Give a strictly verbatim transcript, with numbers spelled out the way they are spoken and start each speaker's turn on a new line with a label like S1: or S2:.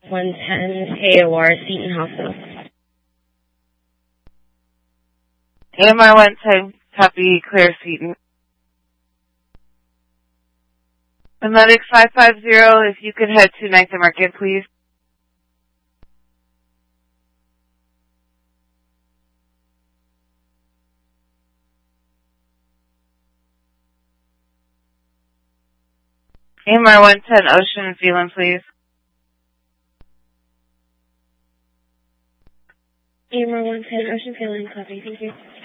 S1: one ten A O R, Seton Hospital.
S2: A M R one ten, copy, clear Seton. Medics five five zero, if you could head to Ninth and Market, please. A M R one ten, Ocean and Phelan, please.
S1: A M R one ten, Ocean Phelan, copy, thank you.